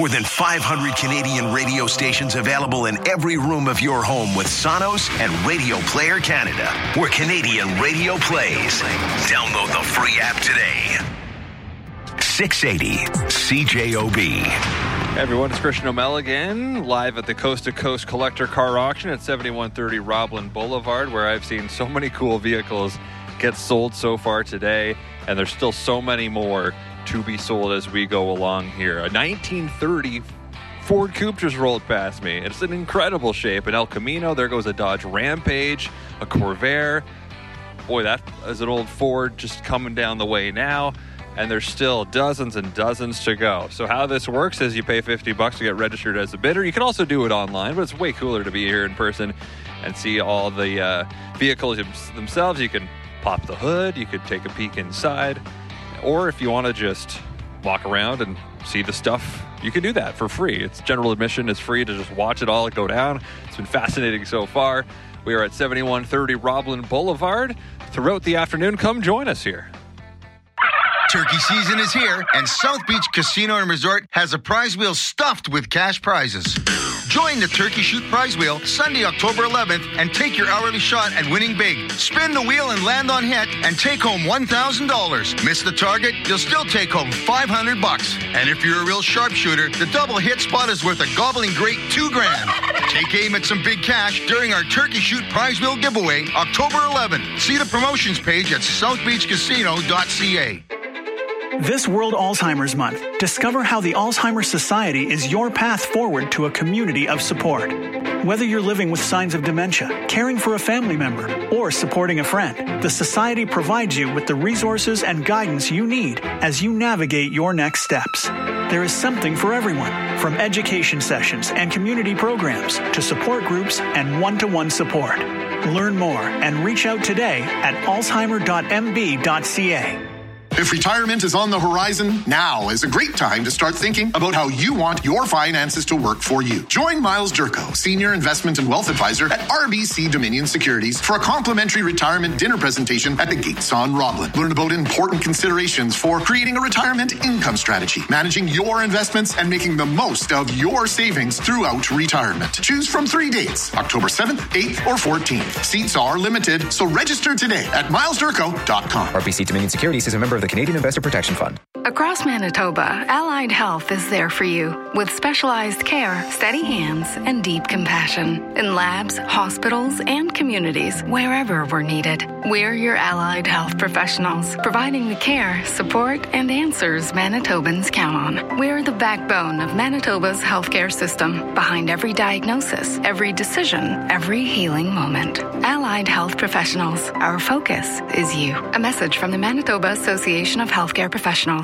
More than 500 Canadian radio stations available in every room of your home with Sonos and Radio Player Canada, where Canadian radio plays. Download the free app today. 680 CJOB. Hey everyone, it's Christian O'Melligan, live at the Coast to Coast Collector Car Auction at 7130 Roblin Boulevard, where I've seen so many cool vehicles get sold so far today, and there's still so many more to be sold as we go along here. A 1930 Ford Coupe just rolled past me. It's in incredible shape. An El Camino, there goes a Dodge Rampage, a Corvair. Boy, that is an old Ford just coming down the way now. And there's still dozens and dozens to go. So how this works is you pay $50 to get registered as a bidder. You can also do it online, but it's way cooler to be here in person and see all the vehicles themselves. You can pop the hood. You could take a peek inside. Or if you want to just walk around and see the stuff, you can do that for free. It's general admission. It's free to just watch it all go down. It's been fascinating so far. We are at 7130 Roblin Boulevard. Throughout the afternoon, come join us here. Turkey season is here, and South Beach Casino and Resort has a prize wheel stuffed with cash prizes. Join the Turkey Shoot Prize Wheel Sunday, October 11th, and take your hourly shot at winning big. Spin the wheel and land on hit, and take home $1,000. Miss the target, you'll still take home $500. And if you're a real sharpshooter, the double hit spot is worth a gobbling great $2,000. Take aim at some big cash during our Turkey Shoot Prize Wheel giveaway, October 11th. See the promotions page at southbeachcasino.ca. This World Alzheimer's Month, discover how the Alzheimer's Society is your path forward to a community of support. Whether you're living with signs of dementia, caring for a family member, or supporting a friend, the Society provides you with the resources and guidance you need as you navigate your next steps. There is something for everyone, from education sessions and community programs to support groups and one-to-one support. Learn more and reach out today at alzheimer.mb.ca. If retirement is on the horizon, now is a great time to start thinking about how you want your finances to work for you. Join Miles Durko, Senior Investment and Wealth Advisor at RBC Dominion Securities, for a complimentary retirement dinner presentation at the Gates on Roblin. Learn about important considerations for creating a retirement income strategy, managing your investments, and making the most of your savings throughout retirement. Choose from 3 dates, October 7th, 8th, or 14th. Seats are limited, so register today at milesdurko.com. RBC Dominion Securities is a member of the Canadian Investor Protection Fund. Across Manitoba, Allied Health is there for you with specialized care, steady hands, and deep compassion in labs, hospitals, and communities wherever we're needed. We're your Allied Health professionals, providing the care, support, and answers Manitobans count on. We're the backbone of Manitoba's healthcare system, behind every diagnosis, every decision, every healing moment. Allied Health professionals, our focus is you. A message from the Manitoba Association of Healthcare Professionals.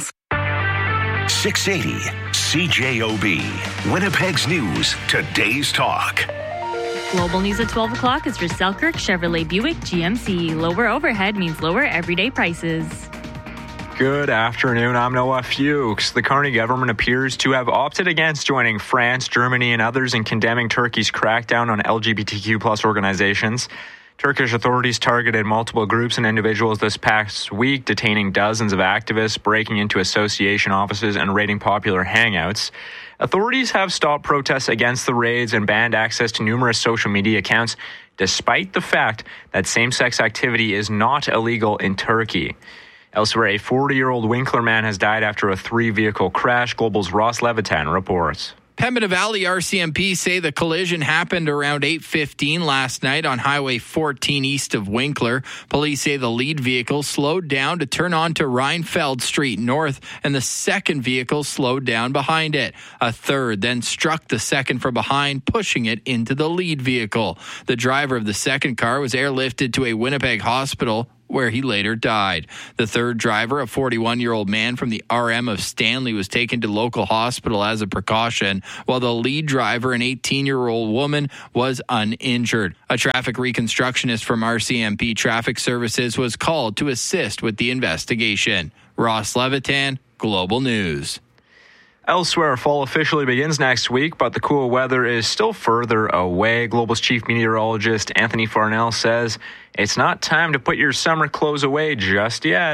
680 CJOB, Winnipeg's News, today's talk. Global News at 12 o'clock is for Selkirk Chevrolet Buick GMC. Lower overhead means lower everyday prices. Good afternoon, I'm Noah Fuchs. The Carney government appears to have opted against joining France, Germany, and others in condemning Turkey's crackdown on LGBTQ+ organizations. Turkish authorities targeted multiple groups and individuals this past week, detaining dozens of activists, breaking into association offices, and raiding popular hangouts. Authorities have stopped protests against the raids and banned access to numerous social media accounts, despite the fact that same-sex activity is not illegal in Turkey. Elsewhere, a 40-year-old Winkler man has died after a 3-vehicle crash. Global's Ross Levitan reports. Pembina Valley RCMP say the collision happened around 8:15 last night on Highway 14 east of Winkler. Police say the lead vehicle slowed down to turn onto Reinfeld Street North, and the second vehicle slowed down behind it. A third then struck the second from behind, pushing it into the lead vehicle. The driver of the second car was airlifted to a Winnipeg hospital, where he later died. The third driver, a 41-year-old man from the RM of Stanley, was taken to local hospital as a precaution, while the lead driver, an 18-year-old woman, was uninjured. A traffic reconstructionist from RCMP Traffic Services was called to assist with the investigation. Ross Levitan, Global News. Elsewhere, fall officially begins next week, but the cool weather is still further away. Global's chief meteorologist Anthony Farnell says it's not time to put your summer clothes away just yet.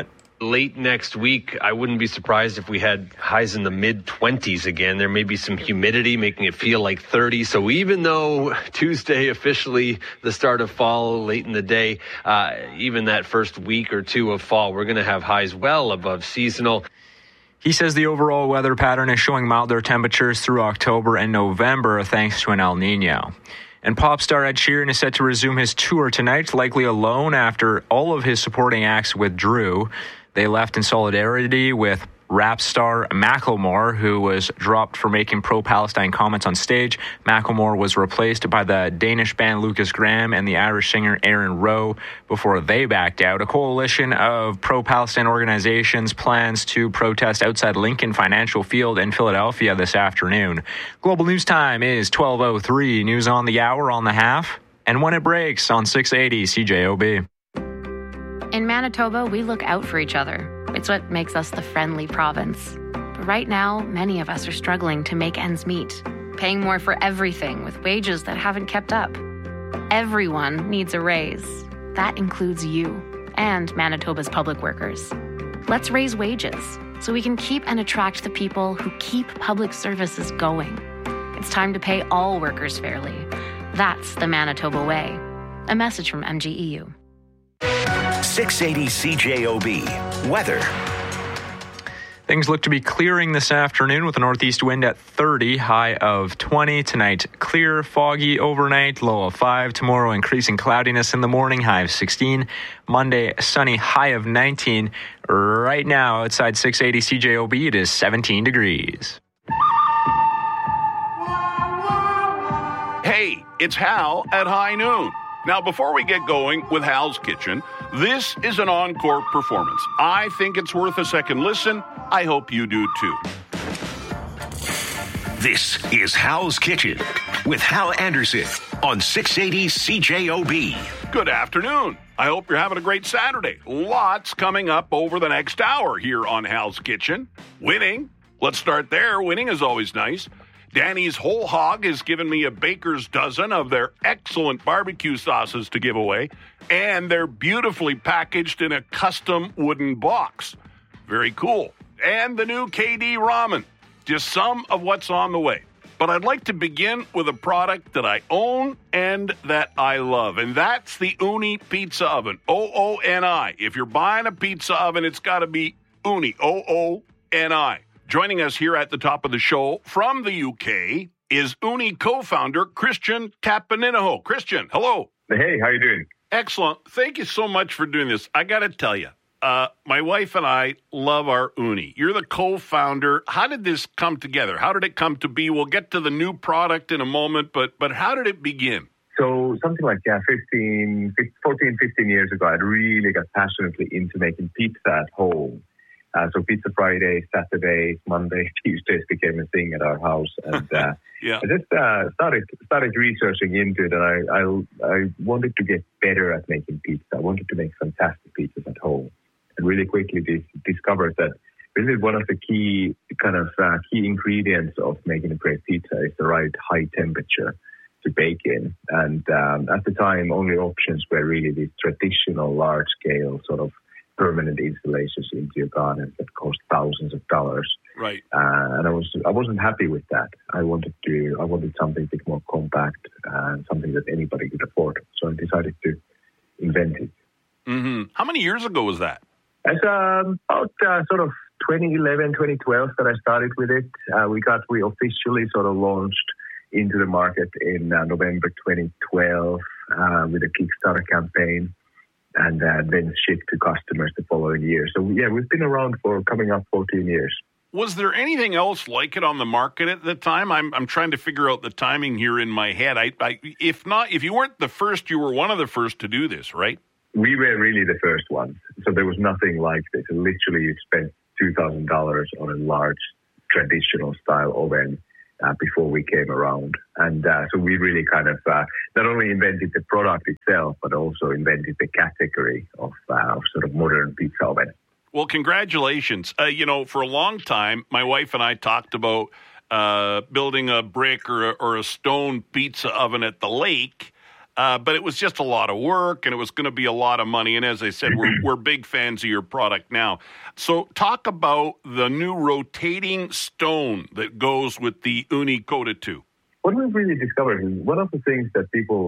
late next week, I wouldn't be surprised if we had highs in the mid-20s again. There may be some humidity making it feel like 30. So even though Tuesday officially the start of fall late in the day, even that first week or two of fall, we're going to have highs well above seasonal. He says the overall weather pattern is showing milder temperatures through October and November thanks to an El Niño. And pop star Ed Sheeran is set to resume his tour tonight, likely alone after all of his supporting acts withdrew. They left in solidarity with rap star Macklemore, who was dropped for making pro-Palestine comments on stage. Macklemore was replaced by the Danish band Lucas Graham and the Irish singer Aaron Rowe before they backed out. A coalition of pro-Palestine organizations plans to protest outside Lincoln Financial Field in Philadelphia this afternoon. Global News Time is 12:03. News on the hour, on the half, and when it breaks on 680 CJOB. In Manitoba, we look out for each other. It's what makes us the friendly province. But right now, many of us are struggling to make ends meet, paying more for everything with wages that haven't kept up. Everyone needs a raise. That includes you and Manitoba's public workers. Let's raise wages so we can keep and attract the people who keep public services going. It's time to pay all workers fairly. That's the Manitoba way. A message from MGEU. 680 CJOB. Weather. Things look to be clearing this afternoon with a northeast wind at 30, high of 20. Tonight, clear, foggy overnight, low of 5. Tomorrow, increasing cloudiness in the morning, high of 16. Monday, sunny, high of 19. Right now, outside 680 CJOB, it is 17 degrees. Hey, it's Hal at High Noon. Now, before we get going with Hal's Kitchen, this is an encore performance. I think it's worth a second listen. I hope you do too. This is Hal's Kitchen with Hal Anderson on 680 CJOB. Good afternoon. I hope you're having a great Saturday. Lots coming up over the next hour here on Hal's Kitchen. Winning. Let's start there. Winning is always nice. Danny's Whole Hog has given me a baker's dozen of their excellent barbecue sauces to give away, and they're beautifully packaged in a custom wooden box. Very cool. And the new KD Ramen. Just some of what's on the way. But I'd like to begin with a product that I own and that I love, and that's the Ooni Pizza Oven, OONI. If you're buying a pizza oven, it's got to be Ooni, OONI. Joining us here at the top of the show from the UK is Ooni co-founder Christian Tapaninaho. Christian, hello. Hey, how you doing? Excellent. Thank you so much for doing this. I got to tell you, my wife and I love our Ooni. You're the co-founder. How did this come together? How did it come to be? We'll get to the new product in a moment, but how did it begin? So something like 14, 15 years ago, I really got passionately into making pizza at home. So Pizza Fridays, Saturdays, Mondays, Tuesdays became a thing at our house, and I just started researching into it. And I wanted to get better at making pizza. I wanted to make fantastic pizzas at home, and really quickly discovered that really one of the key ingredients of making a great pizza is the right high temperature to bake in. And at the time, only options were really these traditional large scale sort of permanent installations into your garden that cost thousands of dollars. Right. And I wasn't happy with that. I wanted something a bit more compact and something that anybody could afford. So I decided to invent it. Mm-hmm. How many years ago was that? It's about sort of 2011, 2012 that I started with it. We officially sort of launched into the market in November 2012 with a Kickstarter campaign. And then shipped to customers the following year. So, we've been around for coming up 14 years. Was there anything else like it on the market at the time? I'm trying to figure out the timing here in my head. If you weren't the first, you were one of the first to do this, right? We were really the first ones. So there was nothing like this. Literally, you spent $2,000 on a large traditional style oven before we came around. And so we really kind of not only invented the product itself, but also invented the category of sort of modern pizza oven. Well, congratulations. For a long time, my wife and I talked about building a brick or a stone pizza oven at the lake. but it was just a lot of work, and it was going to be a lot of money. And as I said, we're big fans of your product now. So talk about the new rotating stone that goes with the Uni Coda 2. What we've really discovered is one of the things that people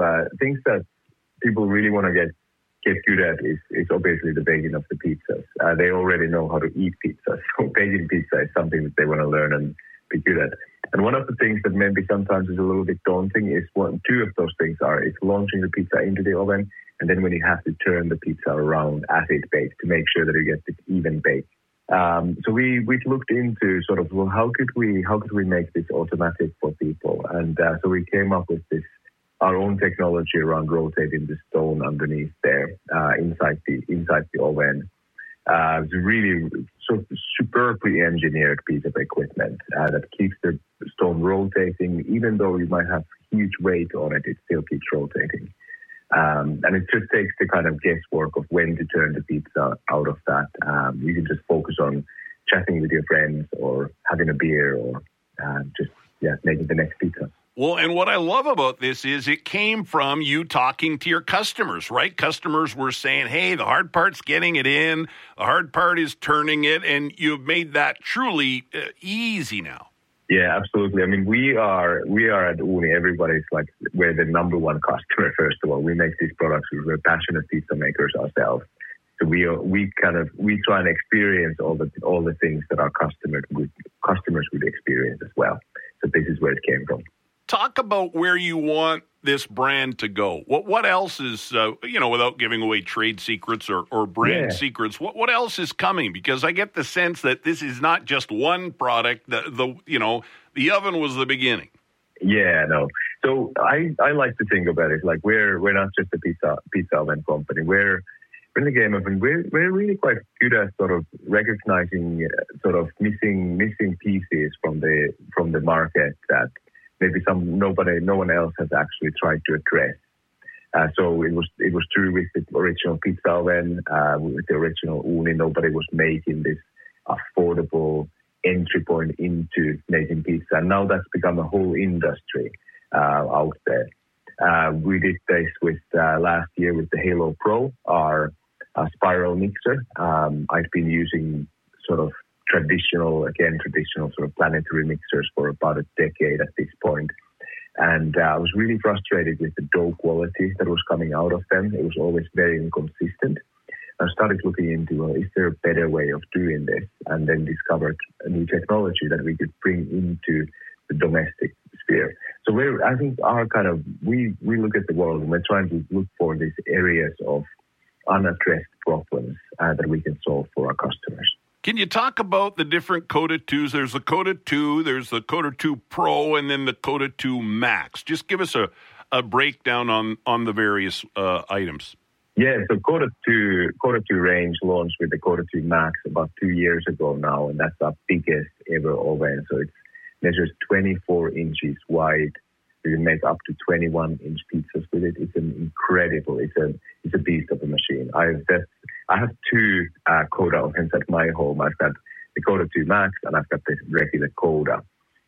really want to get good at is obviously the baking of the pizzas. They already know how to eat pizzas. So baking pizza is something that they want to learn and be good at. And one of the things that maybe sometimes is a little bit daunting is two of those things is launching the pizza into the oven, and then when you have to turn the pizza around as it bakes to make sure that you get this even bake. So we've looked into sort of, well, how could we make this automatic for people? And so we came up with our own technology around rotating the stone underneath there inside the oven. It's a really superbly engineered piece of equipment that keeps the stone rotating. Even though you might have huge weight on it, it still keeps rotating. And it just takes the kind of guesswork of when to turn the pizza out of that. You can just focus on chatting with your friends or having a beer or making the next pizza. Well, and what I love about this is it came from you talking to your customers, right? Customers were saying, hey, the hard part's getting it in, the hard part is turning it, and you've made that truly easy now. Yeah, absolutely. I mean, we are at Uni. Everybody's like, we're the number one customer, first of all. We make these products. We're passionate pizza makers ourselves. So we try and experience all the things that our customers would experience as well. So this is where it came from. Talk about where you want this brand to go. What else is, without giving away trade secrets or brand secrets, what else is coming? Because I get the sense that this is not just one product. The oven was the beginning. Yeah, no. So I like to think about it like we're not just a pizza oven company. We're in the game of, and we're really quite good at sort of recognizing sort of missing pieces from the market that maybe no one else has actually tried to address. So it was true with the original pizza oven, with the original Uni. Nobody was making this affordable entry point into making pizza. And now that's become a whole industry out there. We did this with last year with the Halo Pro, our spiral mixer. I've been using sort of traditional sort of planetary mixers for about a decade at this point. And I was really frustrated with the dough quality that was coming out of them. It was always very inconsistent. I started looking into, is there a better way of doing this? And then discovered a new technology that we could bring into the domestic sphere. So I think we look at the world and we're trying to look for these areas of unaddressed problems that we can solve for our customers. Can you talk about the different Coda 2s? There's the Coda 2, there's the Coda 2 Pro, and then the Coda 2 Max. Just give us a breakdown on the various items. Yeah, so Coda 2 range launched with the Coda 2 Max about 2 years ago now, and that's our biggest ever oven. So it measures 24 inches wide. You can make up to 21-inch pizzas with it. It's an incredible. It's a beast of a machine. I have two Coda ovens at my home. I've got the Coda 2 Max and I've got the regular Coda.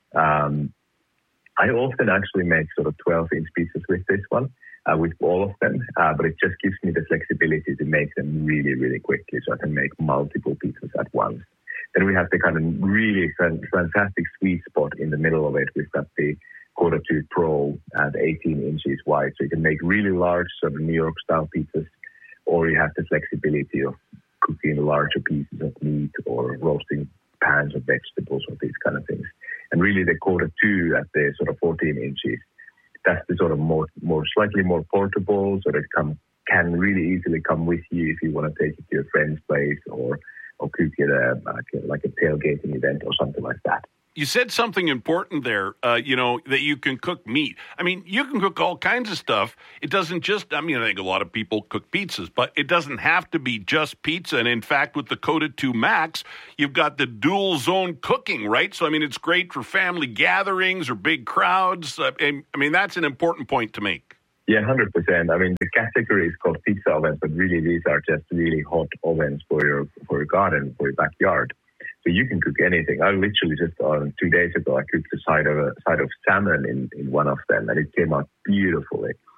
I often actually make sort of 12-inch pizzas with this one, with all of them, but it just gives me the flexibility to make them really, really quickly, so I can make multiple pizzas at once. Then we have the kind of really fantastic sweet spot in the middle of it. We've got the Coda 2 Pro at 18 inches wide, so you can make really large sort of New York-style pizzas, or you have the flexibility of cooking larger pieces of meat or roasting pans of vegetables or these kind of things. And really the Coda 2 at the sort of 14 inches, that's the sort of more slightly more portable, so that it can really easily come with you if you want to take it to your friend's place or cook it like a tailgating event or something like that. You said something important there, that you can cook meat. I mean, you can cook all kinds of stuff. It doesn't just, I think a lot of people cook pizzas, but it doesn't have to be just pizza. And in fact, with the Coda 2 Max, you've got the dual zone cooking, right? So, it's great for family gatherings or big crowds. That's an important point to make. Yeah, 100%. The category is called pizza ovens, but really these are just really hot ovens for your garden, for your backyard. So you can cook anything. I literally just 2 days ago, I cooked a side of salmon in one of them, and it came out beautifully.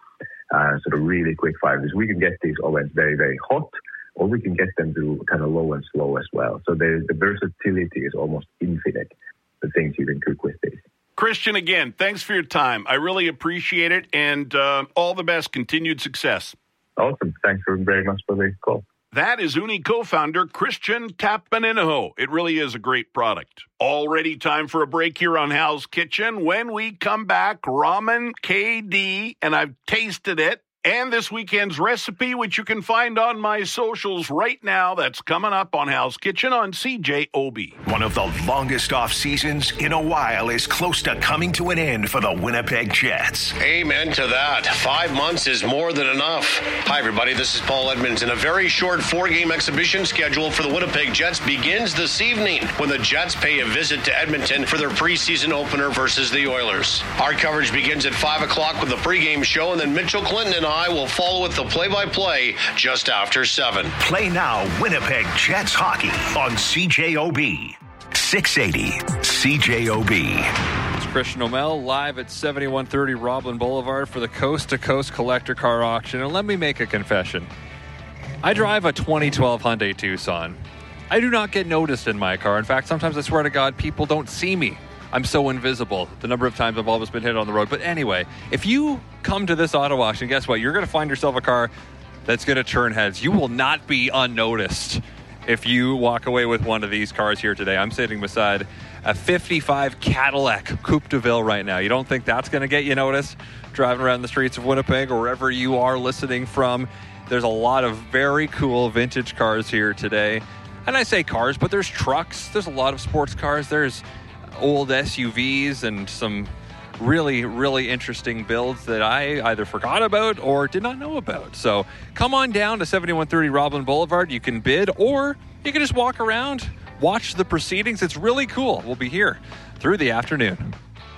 sort of really quick fire, because we can get these ovens very, very hot, or we can get them to kind of low and slow as well. So the versatility is almost infinite, the things you can cook with these. Christian, again, thanks for your time. I really appreciate it, and all the best. Continued success. Awesome. Thanks very much for the call. That is Ooni co-founder Christian Tapaninaho. It really is a great product. Already time for a break here on Hal's Kitchen. When we come back, ramen KD, and I've tasted it. And this weekend's recipe, which you can find on my socials right now. That's coming up on Hal's Kitchen on CJOB. One of the longest off seasons in a while is close to coming to an end for the Winnipeg Jets. Amen to that. 5 months is more than enough. Hi, everybody. This is Paul Edmonton. A very short 4-game exhibition schedule for the Winnipeg Jets begins this evening when the Jets pay a visit to Edmonton for their preseason opener versus the Oilers. Our coverage begins at 5 o'clock with the pregame show, and then Mitchell Clinton and I will follow with the play-by-play just after 7. Play now Winnipeg Jets hockey on CJOB. 680 CJOB. It's Christian O'Mell live at 7130 Roblin Boulevard for the Coast to Coast Collector Car Auction. And let me make a confession. I drive a 2012 Hyundai Tucson. I do not get noticed in my car. In fact, sometimes I swear to God, people don't see me. I'm so invisible, the number of times I've always been hit on the road. But anyway, if you come to this auto auction, guess what? You're going to find yourself a car that's going to turn heads. You will not be unnoticed if you walk away with one of these cars here today. I'm sitting beside a 55 Cadillac Coupe de Ville right now. You don't think that's going to get you noticed driving around the streets of Winnipeg or wherever you are listening from? There's a lot of very cool vintage cars here today. And I say cars, but there's trucks. There's a lot of sports cars. There's old SUVs and some really, really interesting builds that I either forgot about or did not know about. So come on down to 7130 Roblin Boulevard. You can bid, or you can just walk around, watch the proceedings. It's really cool. We'll be here through the afternoon.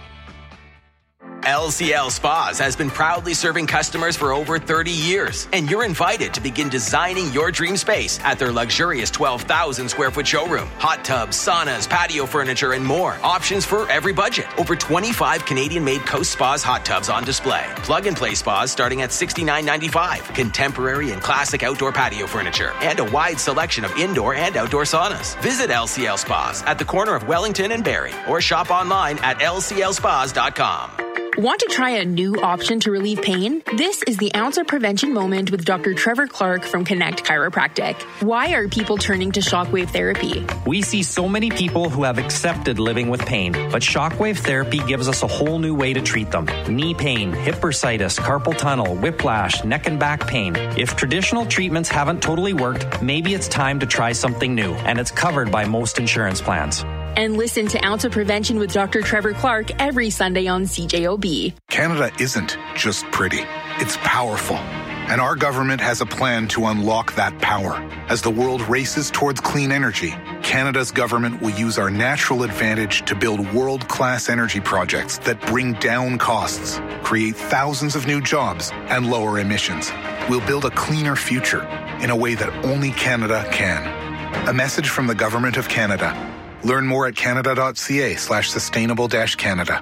LCL Spas has been proudly serving customers for over 30 years, and you're invited to begin designing your dream space at their luxurious 12,000 square foot showroom. Hot tubs, saunas, patio furniture, and more. Options for every budget. Over 25 Canadian-made Coast Spas hot tubs on display. Plug-and-play spas starting at $69.95. Contemporary and classic outdoor patio furniture, and a wide selection of indoor and outdoor saunas. Visit LCL Spas at the corner of Wellington and Barrie, or shop online at lclspas.com. Want to try a new option to relieve pain? This is the Ounce of Prevention Moment with Dr. Trevor Clark from Connect Chiropractic. Why are people turning to shockwave therapy? We see so many people who have accepted living with pain, but shockwave therapy gives us a whole new way to treat them. Knee pain, hip bursitis, carpal tunnel, whiplash, neck and back pain. If traditional treatments haven't totally worked, maybe it's time to try something new, and it's covered by most insurance plans. And listen to Ounce of Prevention with Dr. Trevor Clark every Sunday on CJOB. Canada isn't just pretty, it's powerful. And our government has a plan to unlock that power. As the world races towards clean energy, Canada's government will use our natural advantage to build world-class energy projects that bring down costs, create thousands of new jobs, and lower emissions. We'll build a cleaner future in a way that only Canada can. A message from the Government of Canada. Learn more at canada.ca/sustainable-Canada.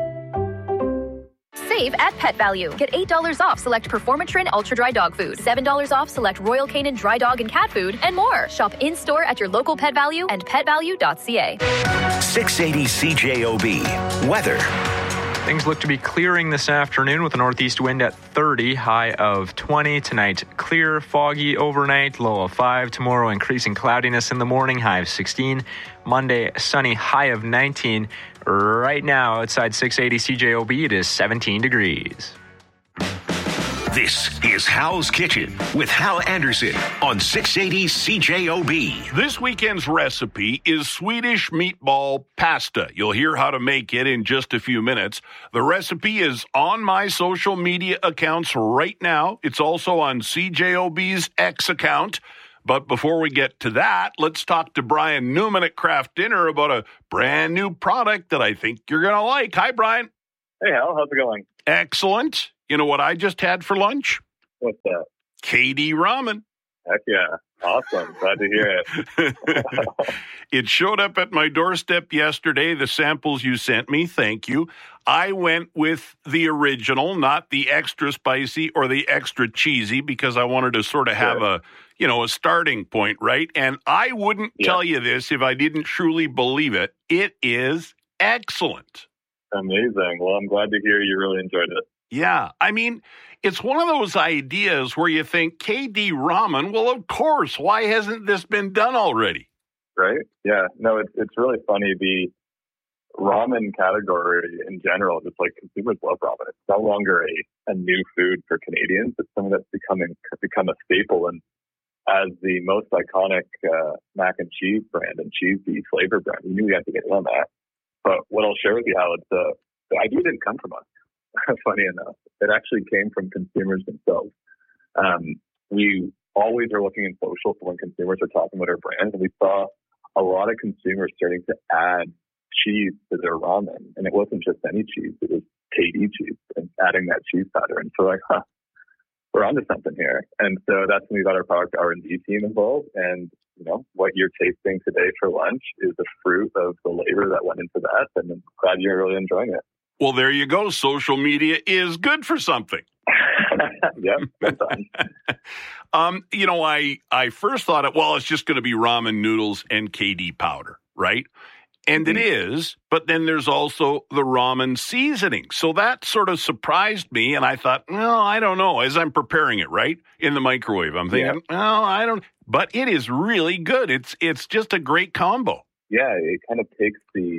Save at Pet Value. Get $8 off select Performatrin Ultra Dry Dog Food, $7 off select Royal Canin Dry Dog and Cat Food, and more. Shop in-store at your local Pet Value and petvalue.ca. 680 CJOB. Weather. Things look to be clearing this afternoon with a northeast wind at 30, high of 20. Tonight, clear, foggy overnight, low of 5. Tomorrow, increasing cloudiness in the morning, high of 16. Monday, sunny, high of 19. Right now, outside 680 CJOB, it is 17 degrees. This is Hal's Kitchen with Hal Anderson on 680 CJOB. This weekend's recipe is Swedish meatball pasta. You'll hear how to make it in just a few minutes. The recipe is on my social media accounts right now. It's also on CJOB's X account. But before we get to that, let's talk to Brian Newman at Kraft Dinner about a brand new product that I think you're going to like. Hi, Brian. Hey, Hal. How's it going? Excellent. You know what I just had for lunch? What's that? KD ramen. Heck yeah. Awesome. Glad to hear it. It showed up at my doorstep yesterday, the samples you sent me. Thank you. I went with the original, not the extra spicy or the extra cheesy, because I wanted to sort of have a starting point, right? And I wouldn't tell you this if I didn't truly believe it. It is excellent. Amazing. Well, I'm glad to hear you really enjoyed it. Yeah. I mean, it's one of those ideas where you think, KD Ramen, well, of course, why hasn't this been done already? Right? Yeah. No, it's really funny. The ramen category in general, just like consumers love ramen. It's no longer a new food for Canadians. It's something that's become a staple. And as the most iconic mac and cheese brand and cheesy flavor brand, we knew we had to get on that. But what I'll share with you, how the idea didn't come from us. Funny enough, it actually came from consumers themselves. We always are looking in social for when consumers are talking about our brands, and we saw a lot of consumers starting to add cheese to their ramen. And it wasn't just any cheese, it was KD cheese, and adding that cheese powder. And so like, we're onto something here. And so that's when we got our product R&D team involved. And what you're tasting today for lunch is the fruit of the labor that went into that. And I'm glad you're really enjoying it. Well, there you go. Social media is good for something. Yep, good time. I first thought it's just going to be ramen noodles and KD powder, right? And it is, but then there's also the ramen seasoning. So that sort of surprised me, and I thought, I don't know. As I'm preparing it, right, in the microwave, I'm thinking, I don't. But it is really good. It's just a great combo. Yeah, it kind of takes the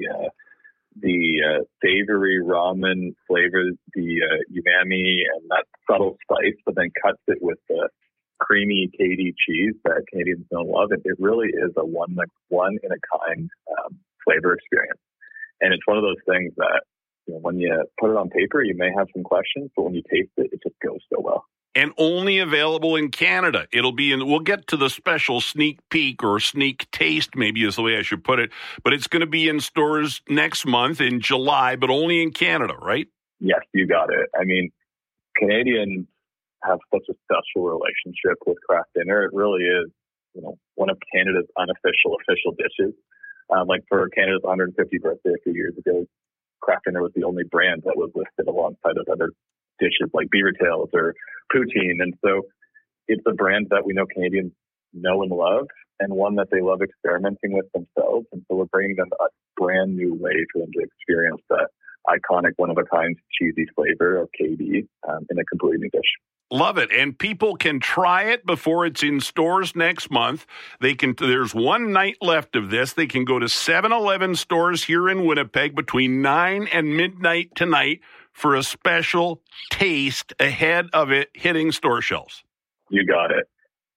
savory ramen flavors, the umami and that subtle spice, but then cuts it with the creamy KD cheese that Canadians don't love. It really is a one in a kind flavor experience. And it's one of those things that when you put it on paper, you may have some questions, but when you taste it, it just goes so well. And only available in Canada. We'll get to the special sneak peek or sneak taste, maybe is the way I should put it. But it's going to be in stores next month in July, but only in Canada, right? Yes, you got it. I mean, Canadians have such a special relationship with Kraft Dinner. It really is, one of Canada's official dishes. Like for Canada's 150th birthday a few years ago, Kraft Dinner was the only brand that was listed alongside of other dishes like beaver tails or poutine. And so it's a brand that we know Canadians know and love, and one that they love experimenting with themselves. And so we're bringing them a brand new way for them to experience that iconic, one-of-a-kind cheesy flavor of KD in a completely new dish. Love it. And people can try it before it's in stores next month. There's one night left of this. They can go to 7-Eleven stores here in Winnipeg between 9 and midnight tonight for a special taste ahead of it hitting store shelves. You got it.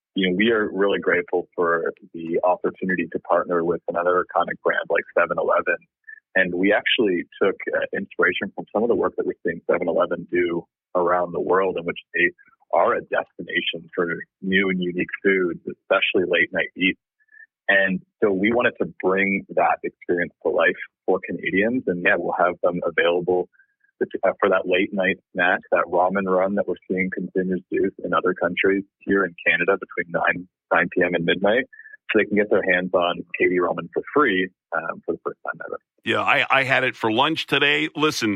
We are really grateful for the opportunity to partner with another iconic brand like 7-Eleven. And we actually took inspiration from some of the work that we're seeing 7-Eleven do around the world, in which they are a destination for new and unique foods, especially late night eats. And so we wanted to bring that experience to life for Canadians. And we'll have them available for that late night snack, that ramen run that we're seeing consumers do in other countries here in Canada between 9 p.m. and midnight. So they can get their hands on KD ramen for free for the first time ever. Yeah, I had it for lunch today. Listen,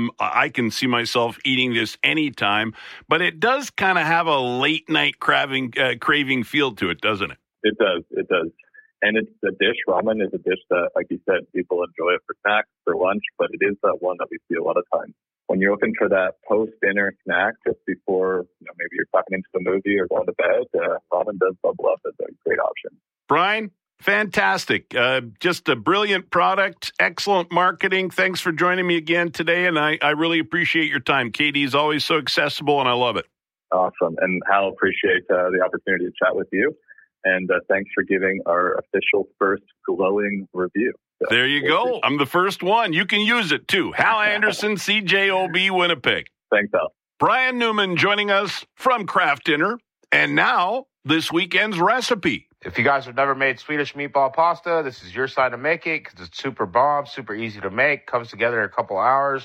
I can see myself eating this anytime, but it does kind of have a late night craving feel to it, doesn't it? It does. And it's a dish. Ramen is a dish that, like you said, people enjoy it for snacks, for lunch, but it is that one that we see a lot of times. When you're looking for that post-dinner snack just before, maybe you're tucking into the movie or going to bed, ramen does bubble up as a great option. Brian, fantastic. Just a brilliant product, excellent marketing. Thanks for joining me again today, and I really appreciate your time. KD is always so accessible, and I love it. Awesome. And Hal, appreciate the opportunity to chat with you. And thanks for giving our official first glowing review. So, there you go. I'm the first one. You can use it too. Hal Anderson, CJOB, Winnipeg. Thanks, Hal. Brian Newman joining us from Kraft Dinner. And now, this weekend's recipe. If you guys have never made Swedish meatball pasta, this is your sign to make it because it's super bomb, super easy to make, comes together in a couple hours.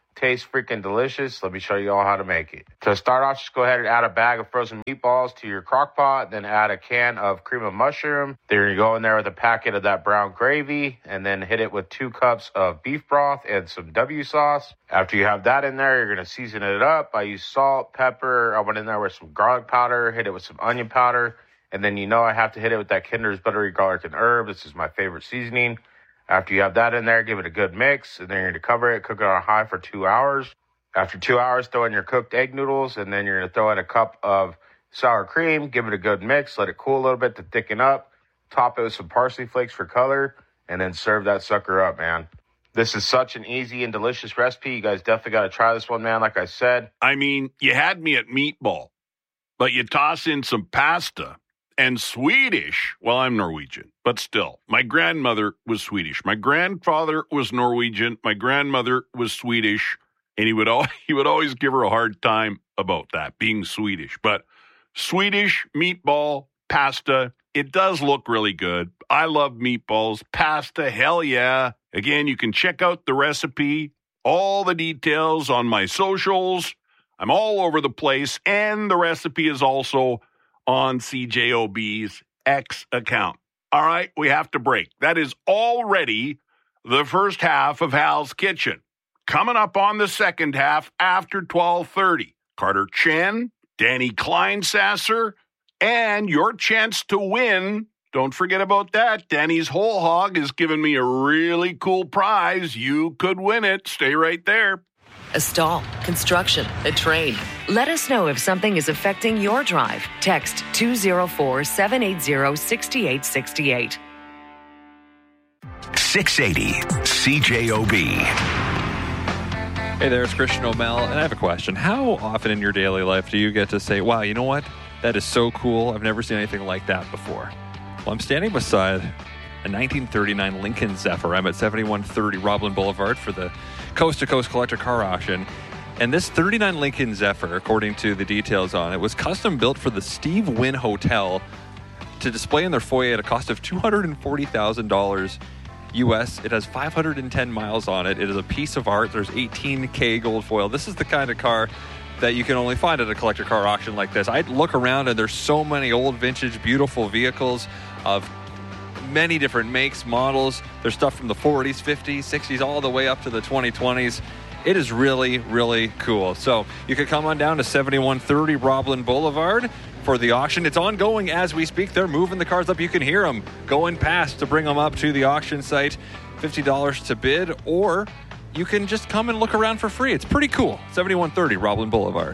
Tastes freaking delicious. Let me show you all how to make it. To start off, just go ahead and add a bag of frozen meatballs to your crock pot. Then add a can of cream of mushroom. Then you go in there with a packet of that brown gravy. And then hit it with 2 cups of beef broth and some W sauce. After you have that in there, you're going to season it up. I use salt, pepper. I went in there with some garlic powder. Hit it with some onion powder. And then I have to hit it with that Kinder's buttery garlic and herb. This is my favorite seasoning. After you have that in there, give it a good mix, and then you're going to cover it, cook it on high for 2 hours. After 2 hours, throw in your cooked egg noodles, and then you're going to throw in a cup of sour cream, give it a good mix, let it cool a little bit to thicken up, top it with some parsley flakes for color, and then serve that sucker up, man. This is such an easy and delicious recipe. You guys definitely got to try this one, man, like I said. I mean, you had me at meatball, but you toss in some pasta. And Swedish, well, I'm Norwegian, but still, my grandmother was Swedish. My grandfather was Norwegian. My grandmother was Swedish, and he would always give her a hard time about that, being Swedish. But Swedish meatball, pasta, it does look really good. I love meatballs. Pasta, hell yeah. Again, you can check out the recipe, all the details on my socials. I'm all over the place, and the recipe is also on CJOB's X account. All right, we have to break. That is already the first half of Hal's Kitchen. Coming up on the second half after 12:30, Carter Chen, Danny Kleinsasser, and your chance to win. Don't forget about that. Danny's Whole Hog is giving me a really cool prize. You could win it. Stay right there. A stall, construction, a train. Let us know if something is affecting your drive. Text 204-780-6868. 680 CJOB. Hey there, it's Christian O'Mell, and I have a question. How often in your daily life do you get to say, wow, you know what? That is so cool. I've never seen anything like that before. Well, I'm standing beside a 1939 Lincoln Zephyr. I'm at 7130 Roblin Boulevard for the Coast to Coast Collector Car Auction. And this 39 Lincoln Zephyr, according to the details on it, was custom built for the Steve Wynn Hotel to display in their foyer at a cost of $240,000 US. It has 510 miles on it. It is a piece of art. There's 18K gold foil. This is the kind of car that you can only find at a collector car auction like this. I look around and there's so many old vintage, beautiful vehicles of many different makes, models. There's stuff from the 40s, 50s, 60s, all the way up to the 2020s. It is really, really cool. So you could come on down to 7130 Roblin Boulevard for the auction. It's ongoing as we speak. They're moving the cars up. You can hear them going past to bring them up to the auction site. $50 to bid, or you can just come and look around for free. It's pretty cool. 7130 Roblin Boulevard.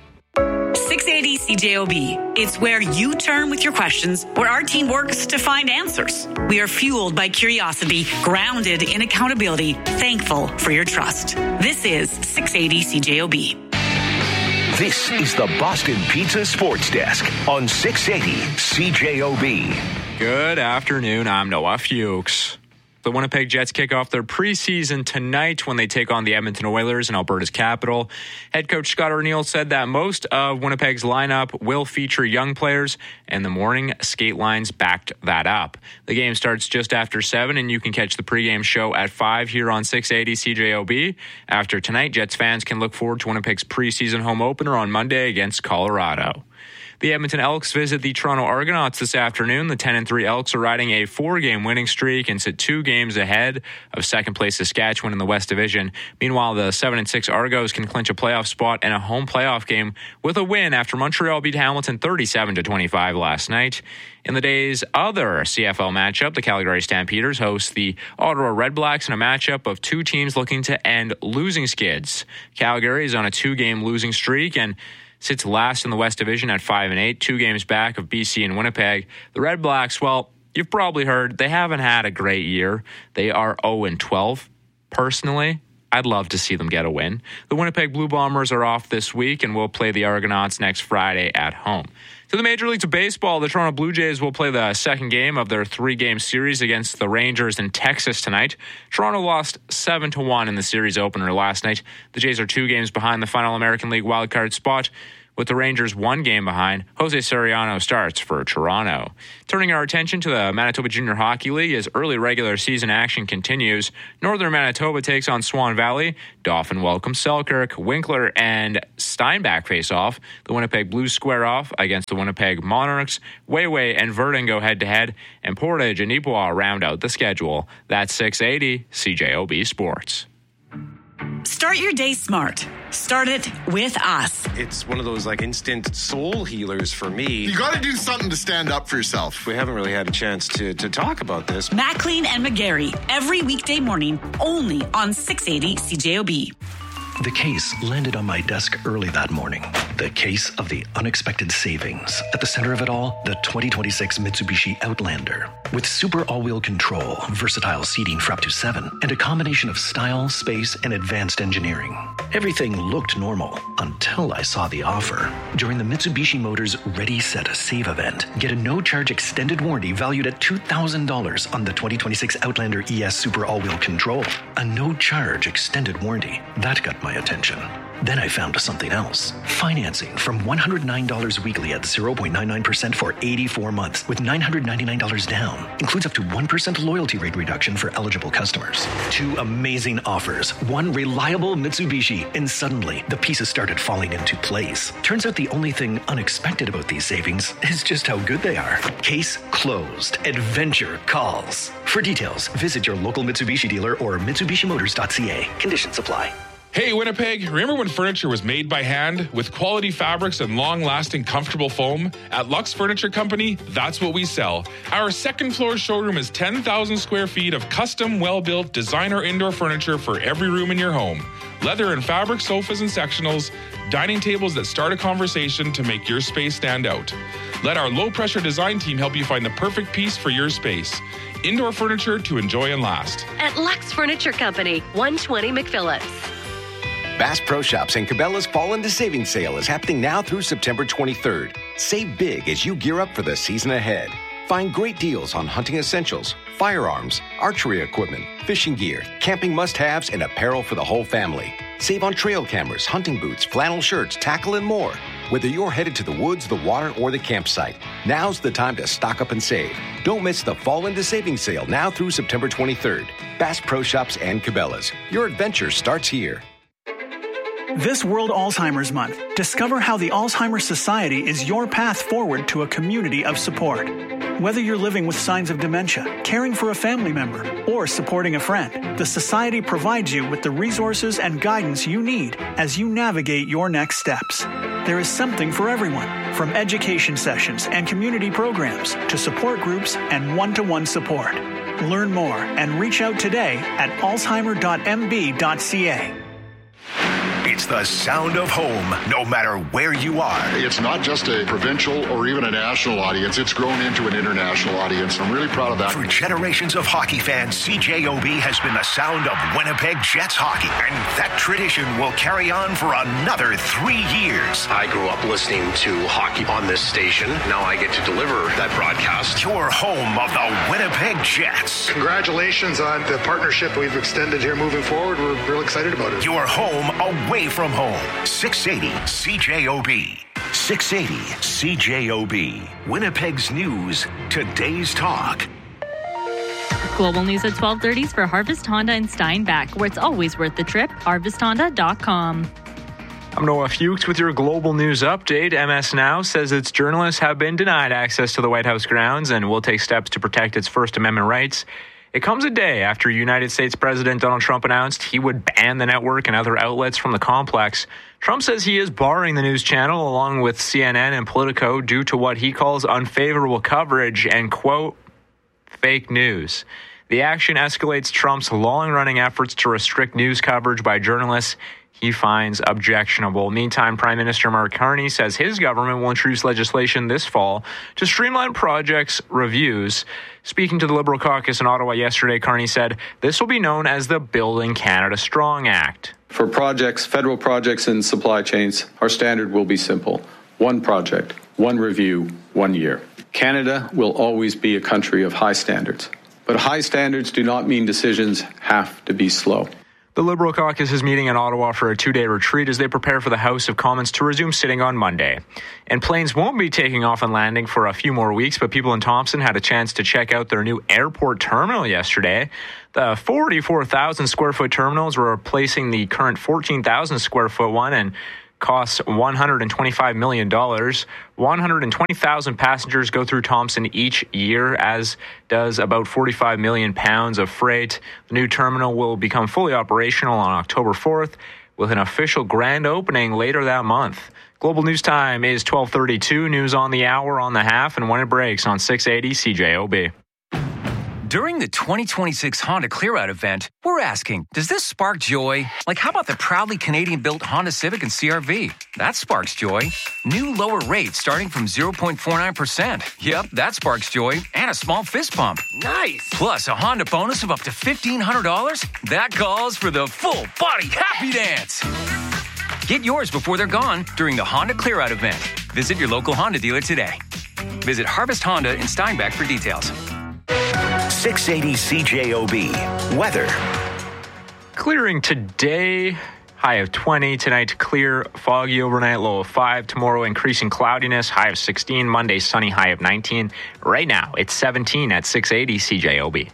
680 CJOB. It's where you turn with your questions, where our team works to find answers. We are fueled by curiosity, grounded in accountability, thankful for your trust. This is 680 CJOB. This is the Boston Pizza Sports Desk on 680 CJOB. Good afternoon. I'm Noah Fuchs. The Winnipeg Jets kick off their preseason tonight when they take on the Edmonton Oilers in Alberta's capital. Head coach Scott Arniel said that most of Winnipeg's lineup will feature young players, and the morning skate lines backed that up. The game starts just after 7, and you can catch the pregame show at 5 here on 680 CJOB. After tonight, Jets fans can look forward to Winnipeg's preseason home opener on Monday against Colorado. The Edmonton Elks visit the Toronto Argonauts this afternoon. The 10-3 Elks are riding a 4-game winning streak and sit 2 games ahead of second-place Saskatchewan in the West Division. Meanwhile, the 7-6 Argos can clinch a playoff spot and a home playoff game with a win after Montreal beat Hamilton 37-25 last night. In the day's other CFL matchup, the Calgary Stampeders host the Ottawa Redblacks in a matchup of 2 teams looking to end losing skids. Calgary is on a 2-game losing streak and sits last in the West Division at 5-8, 2 games back of BC and Winnipeg. The Red Blacks, well, you've probably heard they haven't had a great year. They are 0-12. Personally, I'd love to see them get a win. The Winnipeg Blue Bombers are off this week and will play the Argonauts next Friday at home. To the Major Leagues of Baseball, the Toronto Blue Jays will play the second game of their 3-game series against the Rangers in Texas tonight. Toronto lost 7-1 in the series opener last night. The Jays are 2 games behind the final American League wildcard spot With the Rangers one game behind, Jose Soriano starts for Toronto. Turning our attention to the Manitoba Junior Hockey League as early regular season action continues. Northern Manitoba takes on Swan Valley. Dauphin welcomes Selkirk. Winkler and Steinbach face off. The Winnipeg Blues square off against the Winnipeg Monarchs. Wayway and Verdun go head-to-head. And Portage and Ipoh round out the schedule. That's 680 CJOB Sports. Start your day smart. Start it with us. It's one of those like instant soul healers for me. You got to do something to stand up for yourself. We haven't really had a chance to talk about this. Maclean and McGarry, every weekday morning, only on 680 CJOB. The case landed on my desk early that morning. The case of the unexpected savings. At the center of it all, the 2026 Mitsubishi Outlander. With super all-wheel control, versatile seating for up to 7, and a combination of style, space, and advanced engineering. Everything looked normal until I saw the offer. During the Mitsubishi Motors Ready, Set, Save event, get a no-charge extended warranty valued at $2,000 on the 2026 Outlander ES Super All-Wheel Control. A no-charge extended warranty. That got my attention. Then I found something else. Financing from $109 weekly at 0.99% for 84 months with $999 down. Includes up to 1% loyalty rate reduction for eligible customers. 2 amazing offers. 1 reliable Mitsubishi. And suddenly, the pieces started falling into place. Turns out the only thing unexpected about these savings is just how good they are. Case closed. Adventure calls. For details, visit your local Mitsubishi dealer or MitsubishiMotors.ca. Conditions apply. Hey, Winnipeg, remember when furniture was made by hand with quality fabrics and long-lasting, comfortable foam? At Lux Furniture Company, that's what we sell. Our second-floor showroom is 10,000 square feet of custom, well-built, designer indoor furniture for every room in your home. Leather and fabric sofas and sectionals, dining tables that start a conversation to make your space stand out. Let our low-pressure design team help you find the perfect piece for your space. Indoor furniture to enjoy and last. At Lux Furniture Company, 120 McPhillips. Bass Pro Shops and Cabela's Fall into Savings Sale is happening now through September 23rd. Save big as you gear up for the season ahead. Find great deals on hunting essentials, firearms, archery equipment, fishing gear, camping must-haves, and apparel for the whole family. Save on trail cameras, hunting boots, flannel shirts, tackle, and more. Whether you're headed to the woods, the water, or the campsite, now's the time to stock up and save. Don't miss the Fall into Savings Sale now through September 23rd. Bass Pro Shops and Cabela's. Your adventure starts here. This World Alzheimer's Month, discover how the Alzheimer's Society is your path forward to a community of support. Whether you're living with signs of dementia, caring for a family member, or supporting a friend, the Society provides you with the resources and guidance you need as you navigate your next steps. There is something for everyone, from education sessions and community programs to support groups and one-to-one support. Learn more and reach out today at alzheimer.mb.ca. It's the sound of home, no matter where you are. It's not just a provincial or even a national audience. It's grown into an international audience. I'm really proud of that. For generations of hockey fans, CJOB has been the sound of Winnipeg Jets hockey. And that tradition will carry on for another 3 years. I grew up listening to hockey on this station. Now I get to deliver that broadcast. Your home of the Winnipeg Jets. Congratulations on the partnership we've extended here moving forward. We're real excited about it. Your home away from home. 680 CJOB. 680 CJOB. Winnipeg's news, today's talk. Global news at 12:30 for Harvest Honda in Steinbach, where it's always worth the trip. HarvestHonda.com. I'm Noah Fuchs with your global news update. MS Now says its journalists have been denied access to the White House grounds and will take steps to protect its First Amendment rights. It comes a day after United States President Donald Trump announced he would ban the network and other outlets from the complex. Trump says he is barring the news channel along with CNN and Politico due to what he calls unfavorable coverage and, quote, fake news. The action escalates Trump's long-running efforts to restrict news coverage by journalists he finds objectionable. Meantime, Prime Minister Mark Carney says his government will introduce legislation this fall to streamline projects reviews. Speaking to the Liberal caucus in Ottawa yesterday, Carney said this will be known as the Building Canada Strong Act. For projects, federal projects and supply chains, our standard will be simple. One project, one review, 1 year. Canada will always be a country of high standards. But high standards do not mean decisions have to be slow. The Liberal caucus is meeting in Ottawa for a 2-day retreat as they prepare for the House of Commons to resume sitting on Monday. And planes won't be taking off and landing for a few more weeks, but people in Thompson had a chance to check out their new airport terminal yesterday. The 44,000 square foot terminal is replacing the current 14,000 square foot one and costs $125 million. 120,000 passengers go through Thompson each year, as does about 45 million pounds of freight. The new terminal will become fully operational on October 4th, with an official grand opening later that month. Global News Time is 12:32. News on the hour, on the half, and when it breaks on 680 CJOB. During the 2026 Honda Clear-Out event, we're asking, does this spark joy? Like, how about the proudly Canadian-built Honda Civic and CR-V? That sparks joy. New lower rates starting from 0.49%. Yep, that sparks joy. And a small fist pump. Nice! Plus a Honda bonus of up to $1,500. That calls for the full-body happy dance. Get yours before they're gone during the Honda Clear-Out event. Visit your local Honda dealer today. Visit Harvest Honda in Steinbach for details. 680 CJOB. Weather. Clearing today, high of 20. Tonight, clear, foggy overnight, low of 5. Tomorrow, increasing cloudiness, high of 16. Monday, sunny, high of 19. Right now, it's 17 at 680 CJOB.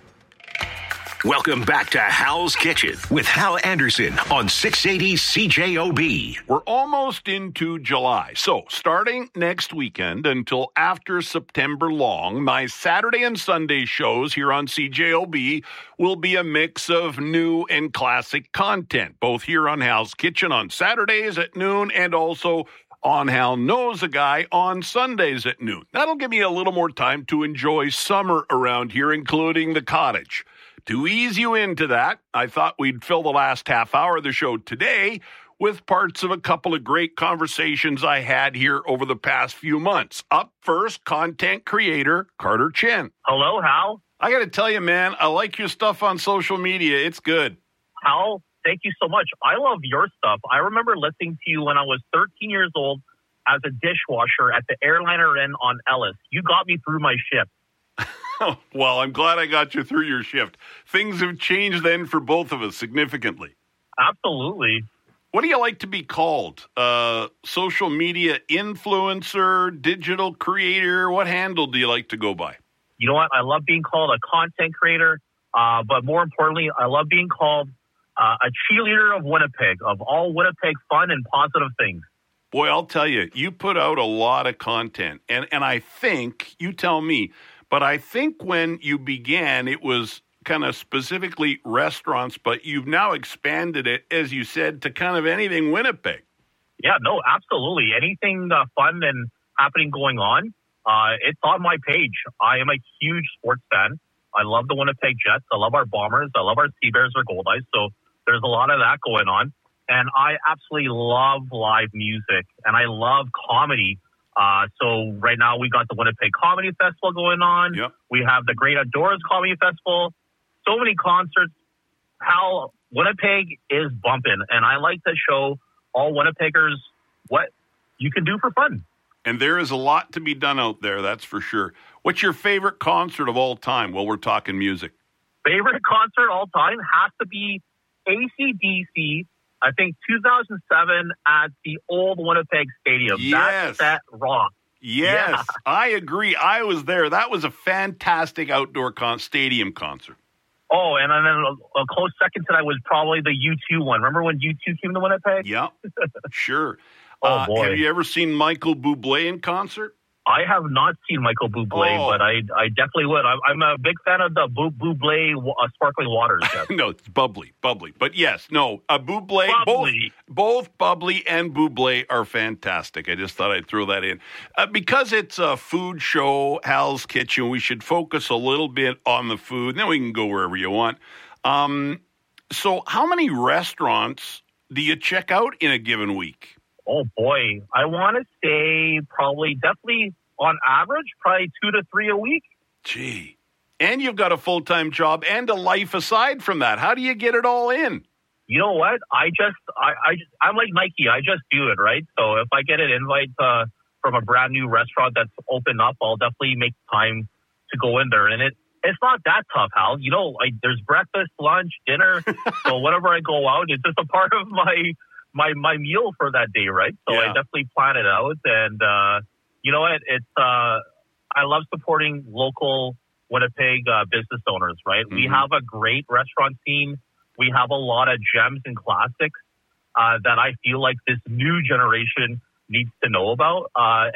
Welcome back to Hal's Kitchen with Hal Anderson on 680 CJOB. We're almost into July, so starting next weekend until after September long, my Saturday and Sunday shows here on CJOB will be a mix of new and classic content, both here on Hal's Kitchen on Saturdays at noon and also on Hal Knows a Guy on Sundays at noon. That'll give me a little more time to enjoy summer around here, including the cottage. To ease you into that, I thought we'd fill the last half hour of the show today with parts of a couple of great conversations I had here over the past few months. Up first, content creator Carter Chen. Hello, Hal. I got to tell you, man, I like your stuff on social media. It's good. Hal, thank you so much. I love your stuff. I remember listening to you when I was 13 years old as a dishwasher at the Airliner Inn on Ellis. You got me through my shift. Well, I'm glad I got you through your shift. Things have changed then for both of us significantly. Absolutely. What do you like to be called? Social media influencer, digital creator? What handle do you like to go by? You know what? I love being called a content creator, but more importantly, I love being called a cheerleader of Winnipeg, of all Winnipeg fun and positive things. Boy, I'll tell you, you put out a lot of content, and I think, you tell me, but I think when you began, it was kind of specifically restaurants, but you've now expanded it, as you said, to kind of anything Winnipeg. Yeah, no, absolutely. Anything fun and happening going on, it's on my page. I am a huge sports fan. I love the Winnipeg Jets. I love our Bombers. I love our Sea Bears or Gold Eyes. So there's a lot of that going on. And I absolutely love live music, and I love comedy. So right now we got the Winnipeg Comedy Festival going on. Yep. We have the Great Outdoors Comedy Festival. So many concerts. How Winnipeg is bumping, and I like to show all Winnipeggers what you can do for fun. And there is a lot to be done out there, that's for sure. What's your favorite concert of all time? Well, we're talking music. Favorite concert all time has to be AC/DC. I think 2007 at the old Winnipeg Stadium. Yes. That rock. Yes, Yeah. I agree. I was there. That was a fantastic outdoor stadium concert. Oh, and then a close second to that was probably the U2 one. Remember when U2 came to Winnipeg? Yeah, sure. Oh, boy. Have you ever seen Michael Bublé in concert? I have not seen Michael Bublé, but I definitely would. I'm a big fan of the Bublé sparkling waters. Yes. No, it's bubbly. But yes, no, Bublé, Bubbly. both bubbly and Bublé are fantastic. I just thought I'd throw that in. Because it's a food show, Hal's Kitchen, we should focus a little bit on the food, and then we can go wherever you want. So how many restaurants do you check out in a given week? Oh, boy. I want to say definitely on average, probably 2 to 3 a week. Gee. And you've got a full-time job and a life aside from that. How do you get it all in? You know what? I'm like Nike. I just do it, right? So if I get an invite from a brand new restaurant that's opened up, I'll definitely make time to go in there. And It's not that tough, Hal. You know, there's breakfast, lunch, dinner. So whenever I go out, it's just a part of my meal for that day, right? So I definitely plan it out. And you know what? It's I love supporting local Winnipeg business owners, right? Mm-hmm. We have a great restaurant scene. We have a lot of gems and classics that I feel like this new generation needs to know about.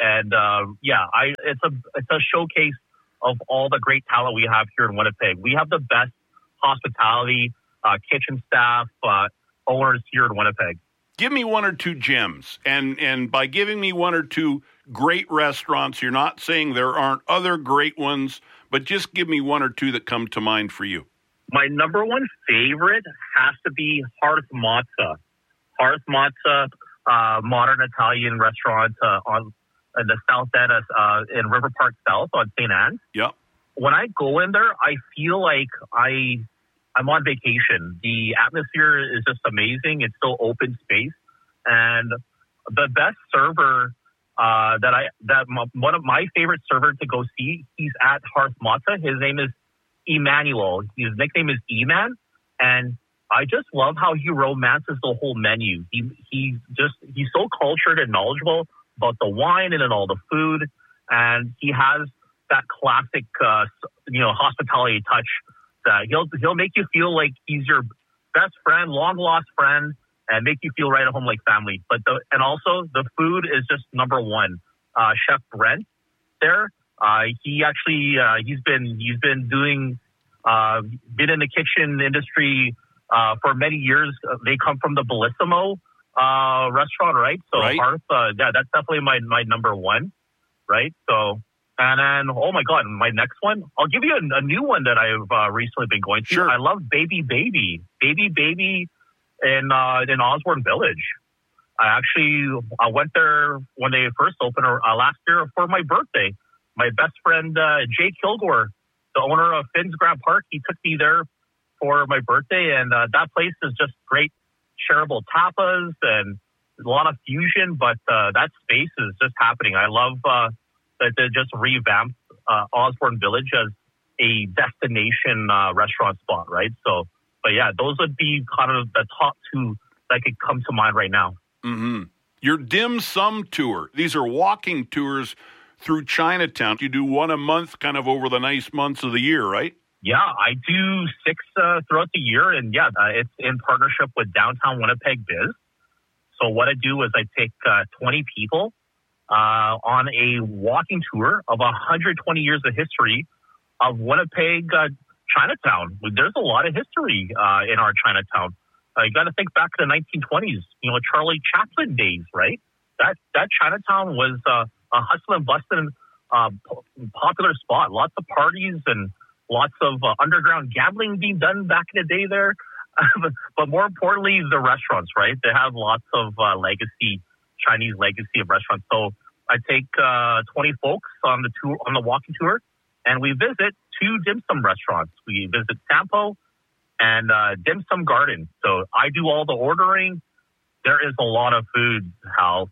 It's a showcase of all the great talent we have here in Winnipeg. We have the best hospitality, kitchen staff, owners here in Winnipeg. Give me one or two gems. And by giving me one or two great restaurants, you're not saying there aren't other great ones, but just give me one or two that come to mind for you. My number one favorite has to be Hearth Mozza. Hearth Mozza, modern Italian restaurant on the south end in River Park South on St. Anne's. Yep. When I go in there, I feel like I'm on vacation. The atmosphere is just amazing. It's so open space, and the best server one of my favorite servers to go see, he's at Hearth Mozza. His name is Emmanuel. His nickname is E-Man, and I just love how he romances the whole menu. He's so cultured and knowledgeable about the wine and all the food, and he has that classic, hospitality touch that he'll make you feel like he's your best friend, long lost friend, and make you feel right at home like family. Also the food is just number one. Chef Brent there, he's been in the kitchen industry for many years. They come from the Bellissimo restaurant, right? So right. Hearth, that's definitely my number one, right? So, and then, oh my God, my next one, I'll give you a new one that I've recently been going to. Sure. I love Baby Baby in Osborne Village. I went there when they first opened last year for my birthday. My best friend, Jay Kilgore, the owner of Finn's Grant Park, he took me there for my birthday, and that place is just great. Shareable tapas and a lot of fusion, but that space is just happening. I love that they just revamped Osborne Village as a destination restaurant spot, right? So, but yeah, those would be kind of the top two that could come to mind right now. Mm-hmm. Your dim sum tour. These are walking tours through Chinatown. You do one a month kind of over the nice months of the year, right? Yeah, I do 6 throughout the year, and it's in partnership with Downtown Winnipeg Biz. So what I do is I take 20 people on a walking tour of 120 years of history of Winnipeg Chinatown. There's a lot of history in our Chinatown. You got to think back to the 1920s, Charlie Chaplin days, right? That Chinatown was a hustle and bustle popular spot. Lots of parties and lots of underground gambling being done back in the day there. But more importantly, the restaurants, right? They have lots of Chinese legacy of restaurants. So I take 20 folks on the walking tour, and we visit 2 dim sum restaurants. We visit Sampo and Dim Sum Garden. So I do all the ordering. There is a lot of food, Hal.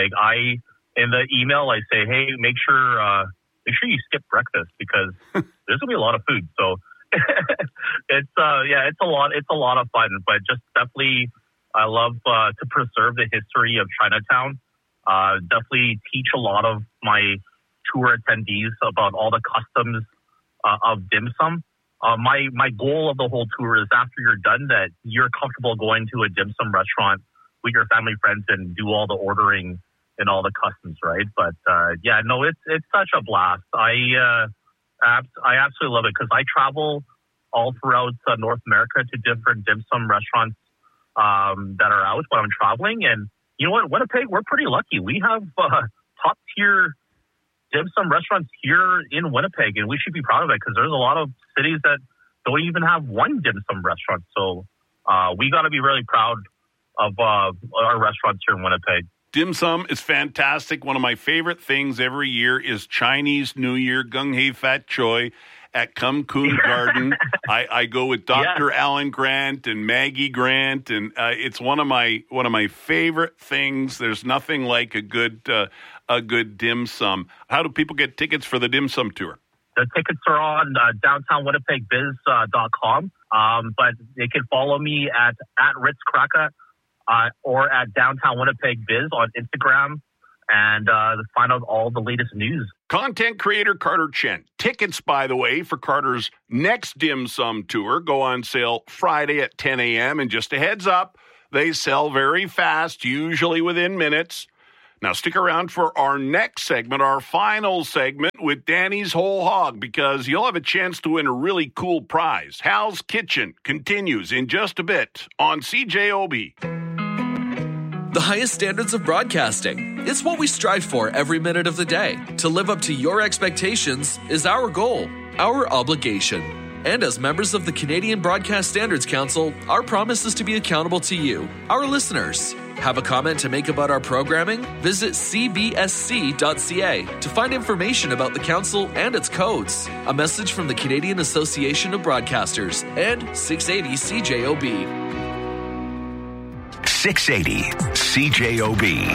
In the email, I say, hey, make sure you skip breakfast because there's gonna be a lot of food. So it's a lot of fun. But just definitely, I love to preserve the history of Chinatown. Definitely teach a lot of my tour attendees about all the customs of dim sum. My goal of the whole tour is after you're done that you're comfortable going to a dim sum restaurant with your family friends and do all the ordering and all the customs, right? But it's such a blast. I absolutely love it because I travel all throughout North America to different dim sum restaurants that are out when I'm traveling. And you know what, Winnipeg, we're pretty lucky. We have top tier dim sum restaurants here in Winnipeg, and we should be proud of it because there's a lot of cities that don't even have one dim sum restaurant. So we got to be really proud of our restaurants here in Winnipeg. Dim sum is fantastic. One of my favorite things every year is Chinese New Year, Gung Hei Fat Choi at Kum Kun Garden. I go with Dr. Alan Grant and Maggie Grant, and it's one of my favorite things. There's nothing like a good dim sum. How do people get tickets for the dim sum tour? The tickets are on downtownwinnipegbiz.com. But they can follow me at Ritz Kraka or at Downtown Winnipeg Biz on Instagram and find out all the latest news. Content creator Carter Chen. Tickets, by the way, for Carter's next Dim Sum tour go on sale Friday at 10 a.m. And just a heads up, they sell very fast, usually within minutes. Now, stick around for our next segment, our final segment with Danny's Whole Hog, because you'll have a chance to win a really cool prize. Hal's Kitchen continues in just a bit on CJOB. The highest standards of broadcasting. It's what we strive for every minute of the day. To live up to your expectations is our goal, our obligation. And as members of the Canadian Broadcast Standards Council, our promise is to be accountable to you, our listeners. Have a comment to make about our programming? Visit cbsc.ca to find information about the council and its codes. A message from the Canadian Association of Broadcasters and 680 CJOB. 680 CJOB.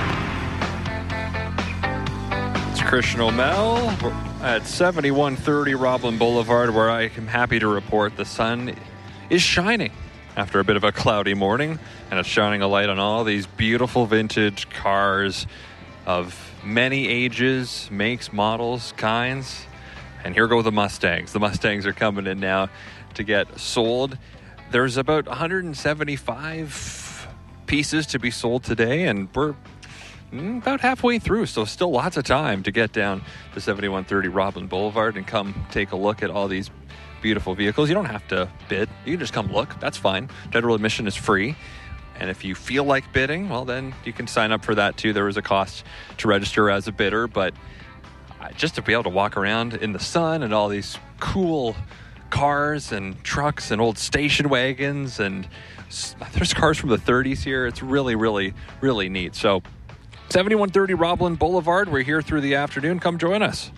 It's Christian O'Mell at 7130 Roblin Boulevard, where I am happy to report the sun is shining after a bit of a cloudy morning, and it's shining a light on all these beautiful vintage cars of many ages, makes, models, kinds. And here go the Mustangs. The Mustangs are coming in now to get sold. There's about 175 pieces to be sold today, and we're about halfway through, so still lots of time to get down to 7130 Roblin Boulevard and come take a look at all these beautiful vehicles. You don't have to bid. You can just come look. That's fine. General admission is free. And if you feel like bidding, well, then you can sign up for that too. There is a cost to register as a bidder, but just to be able to walk around in the sun and all these cool cars and trucks and old station wagons, and there's cars from the 30s here. It's really, really, really neat. So 7130 Roblin Boulevard. We're here through the afternoon. Come join us.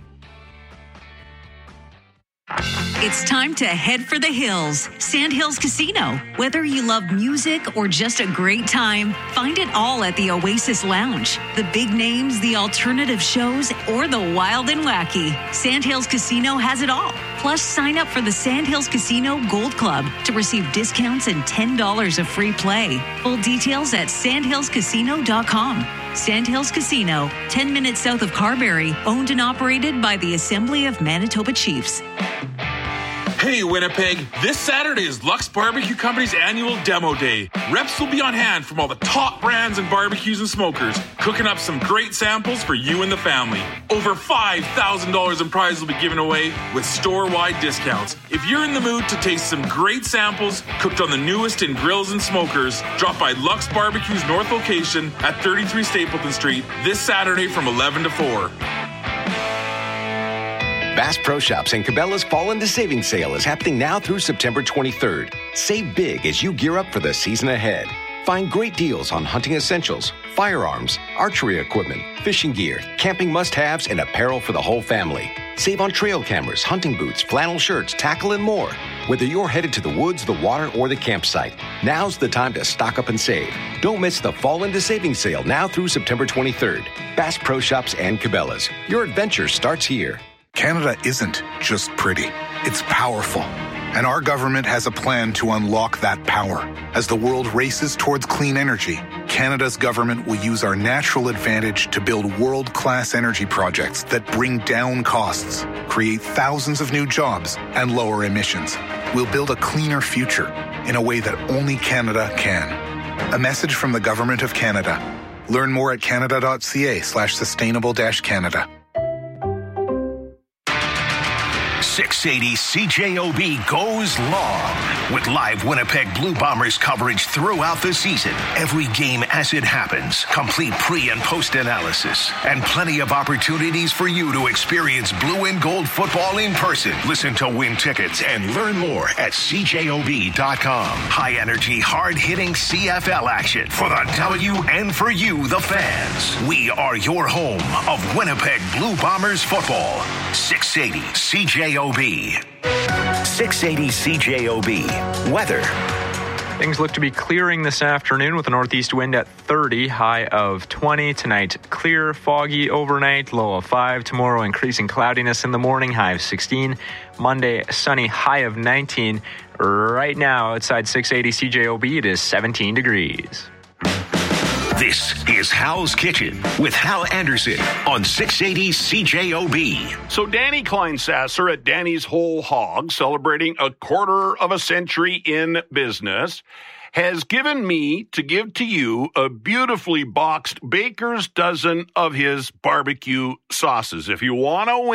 It's time to head for the hills. Sandhills Casino. Whether you love music or just a great time, find it all at the Oasis Lounge. The big names, the alternative shows, or the wild and wacky. Sandhills Casino has it all. Plus, sign up for the Sandhills Casino Gold Club to receive discounts and $10 of free play. Full details at sandhillscasino.com. Sandhills Casino, 10 minutes south of Carberry, owned and operated by the Assembly of Manitoba Chiefs. Hey Winnipeg, this Saturday is Lux Barbecue Company's annual demo day. Reps will be on hand from all the top brands and barbecues and smokers, cooking up some great samples for you and the family. Over $5,000 in prizes will be given away with store-wide discounts. If you're in the mood to taste some great samples cooked on the newest in grills and smokers, drop by Lux Barbecue's North location at 33 Stapleton Street this Saturday from 11 to 4. Bass Pro Shops and Cabela's Fall into Savings Sale is happening now through September 23rd. Save big as you gear up for the season ahead. Find great deals on hunting essentials, firearms, archery equipment, fishing gear, camping must-haves, and apparel for the whole family. Save on trail cameras, hunting boots, flannel shirts, tackle, and more. Whether you're headed to the woods, the water, or the campsite, now's the time to stock up and save. Don't miss the Fall into Savings Sale now through September 23rd. Bass Pro Shops and Cabela's. Your adventure starts here. Canada isn't just pretty, it's powerful. And our government has a plan to unlock that power. As the world races towards clean energy, Canada's government will use our natural advantage to build world-class energy projects that bring down costs, create thousands of new jobs, and lower emissions. We'll build a cleaner future in a way that only Canada can. A message from the Government of Canada. Learn more at canada.ca/sustainable-Canada. 680 CJOB goes long with live Winnipeg Blue Bombers coverage throughout the season. Every game as it happens, complete pre- and post-analysis, and plenty of opportunities for you to experience blue and gold football in person. Listen to win tickets and learn more at CJOB.com. High-energy, hard-hitting CFL action for the W and for you, the fans. We are your home of Winnipeg Blue Bombers football. 680 CJOB. 680 CJOB. Weather. Things look to be clearing this afternoon with a northeast wind at 30, high of 20. Tonight, clear, foggy overnight, low of 5. Tomorrow, increasing cloudiness in the morning, high of 16. Monday, sunny, high of 19. Right now, outside 680 CJOB, it is 17 degrees. This is Hal's Kitchen with Hal Anderson on 680 CJOB. So Danny Kleinsasser at Danny's Whole Hog, celebrating a quarter of a century in business, has given me to give to you a beautifully boxed baker's dozen of his barbecue sauces. If you want to win